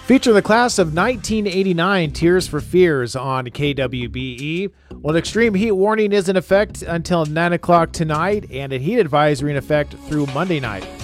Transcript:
Featuring the class of 1989, Tears for Fears on KWBE. Well, an extreme heat warning is in effect until 9 o'clock tonight, and a heat advisory in effect through Monday night.